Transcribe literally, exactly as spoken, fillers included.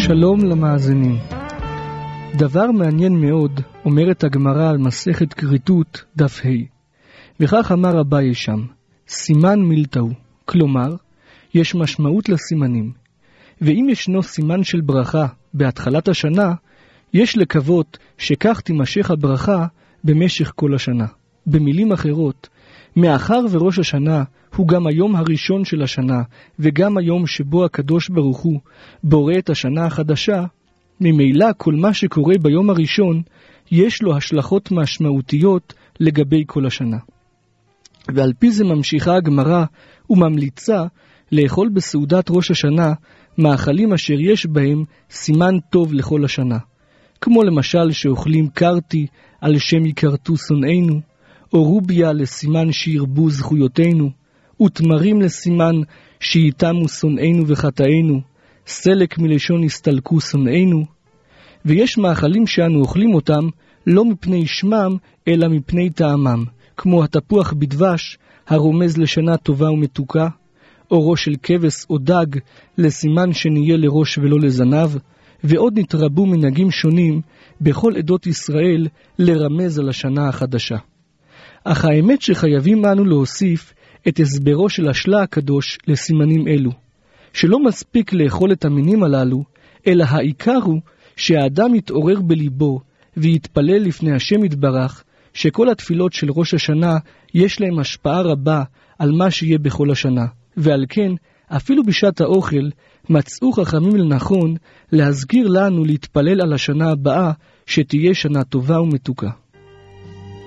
שלום למאזינים. דבר מעניין מאוד אומרת הגמרא על מסכת כריתות דף ה'. וכך אמר אביי שם, סימן מילתאו, כלומר, יש משמעות לסימנים. ואם ישנו סימן של ברכה בהתחלת השנה, יש לקוות שכך תימשך הברכה במשך כל השנה. במילים אחרות, מאחר וראש השנה הוא גם היום הראשון של השנה, וגם היום שבו הקדוש ברוך הוא בורא את השנה החדשה, ממילא כל מה שקורה ביום הראשון, יש לו השלכות משמעותיות לגבי כל השנה. ועל פי זה ממשיכה הגמרא וממליצה לאכול בסעודת ראש השנה מאכלים אשר יש בהם סימן טוב לכל השנה. כמו למשל שאוכלים קרתי על שם יכרתו שונאינו, או רוביה לסימן שירבו זכויותינו, ותמרים לסימן שיתמו שונאינו וחטאינו, סלק מלשון הסתלקו שונאינו. ויש מאכלים שאנו אוכלים אותם לא מפני שמם אלא מפני טעמם, כמו התפוח בדבש הרומז לשנה טובה ומתוקה, או ראש של כבש או דג לסימן שנהיה לראש ולא לזנב, ועוד נתרבו מנהגים שונים בכל עדות ישראל לרמז על השנה החדשה. אך האמת שחייבים אנו להוסיף את הסברו של השלה הקדוש לסימנים אלו, שלא מספיק לאכול את המינים הללו, אלא העיקר הוא שהאדם יתעורר בליבו ויתפלל לפני השם יתברך, שכל התפילות של ראש השנה יש להם השפעה רבה על מה שיהיה בכל השנה, ועל כן אפילו בשעת האוכל מצאו חכמים לנכון להזכיר לנו להתפלל על השנה הבאה שתהיה שנה טובה ומתוקה.